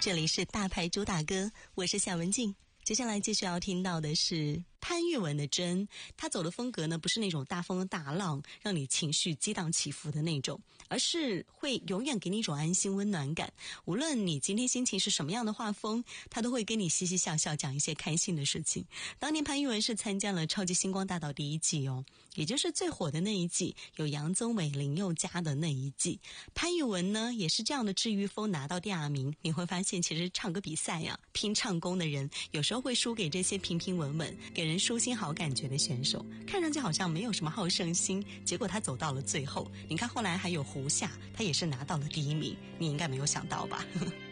这里是大牌主打歌，我是夏文静。接下来继续要听到的是潘玉文的真，他走的风格呢，不是那种大风大浪让你情绪激荡起伏的那种，而是会永远给你一种安心温暖感。无论你今天心情是什么样的画风，他都会跟你嘻嘻笑笑讲一些开心的事情。当年潘玉文是参加了超级星光大道第1季哦，也就是最火的那一季，有杨宗纬、林宥嘉的那一季。潘玉文呢也是这样的治愈风拿到第2名。你会发现其实唱歌比赛啊，拼唱功的人有时候会输给这些平平稳稳给人舒心好感觉的选手，看上去好像没有什么好胜心，结果他走到了最后。你看后来还有胡夏，他也是拿到了第1名，你应该没有想到吧